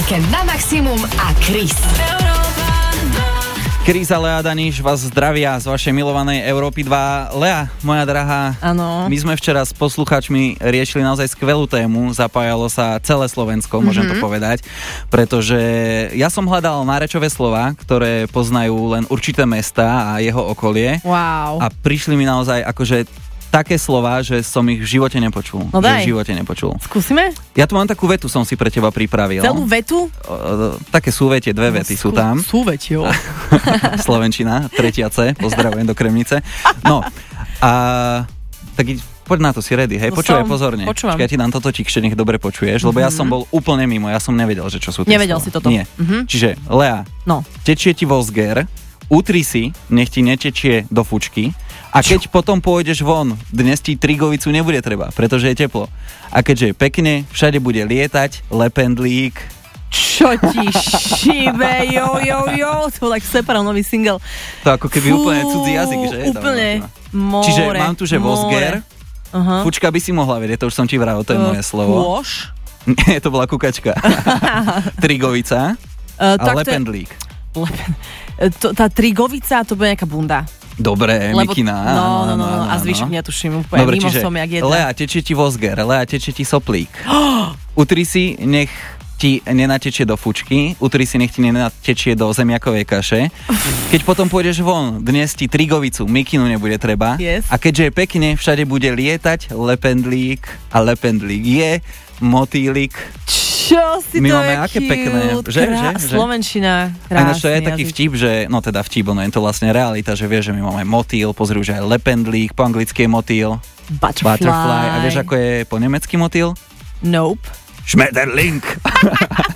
Víkend na maximum a Chris. Chris a Lea Daniš vás zdravia z vašej milovanej Európy 2. Lea, moja drahá, áno. My sme včera s poslucháčmi riešili naozaj skvelú tému, zapájalo sa celé Slovensko, môžem to povedať, pretože ja som hľadal nárečové slova, ktoré poznajú len určité mesta a jeho okolie. Wow. A prišli mi naozaj akože také slova, že som ich v živote nepočul. No daj. V živote nepočul. Skúsime? Ja tu mám takú vetu, som si pre teba pripravil. Celú vetu? Také súvetie, dve vety sú tam. Súvetie, jo. Slovenčina, 3. C, pozdravujem do Kremnice. No, a tak poď na to, si ready, hej, počúvaj pozorne. Počúvam. Ja ti dám toto čikšte, nech dobre počuješ, lebo ja som bol úplne mimo, ja som nevedel, že čo sú tie Nevedel slova. si toto? Nie. Čiže, Lea, tečie ti vosger, utri si, nech ti netečie do fučky. A keď potom pôjdeš von, dnes ti trigovicu nebude treba, pretože je teplo. A keďže je pekne, všade bude lietať, lependlík. Čo ti šibe, jo, to tak separal nový single. To ako keby úplne cudzí jazyk, že? Úplne, more. Čiže mám tu, že vosger, fučka by si mohla vedieť, to už som ti vravil, to je moje slovo. Kôš? Nie, to bola kukačka. Trigovica a lependlík. Tá trigovica, to bude nejaká bunda. Dobre, mikina. No, a zvyšok netuším úplne. Dobre, mimo čiže som, jak jedna. Lea, tečie ti vosger, Lea, tečie ti soplík. Utri si, nech ti nenatečie do fučky, utri si, nech ti nenatečie do zemiakovej kaše. Keď potom pôjdeš von, dnes ti trigovicu, mikinu nebude treba. Yes. A keďže je pekne, všade bude lietať lependlík a lependlík je motýlik. Čo si my to máme je aké cute. pekné, že? Slovenčina, krásny jazyk. To je taký vtip, že, no teda vtip, ono je to vlastne realita, že vieš, že my máme motýl, pozri, že aj lependlík, po anglicky je motýl. Butterfly. A vieš, ako je po nemecky motýl? Nope. Schmetterling.